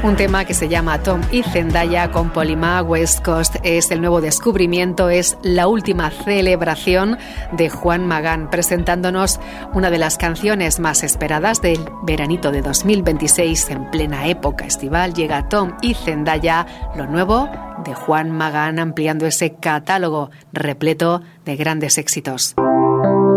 Un tema que se llama Tom y Zendaya con Polima West Coast. Es el nuevo descubrimiento, es la última celebración de Juan Magán, presentándonos una de las canciones más esperadas del veranito de 2026. En plena época estival llega Tom y Zendaya, lo nuevo de Juan Magán, ampliando ese catálogo repleto de grandes éxitos.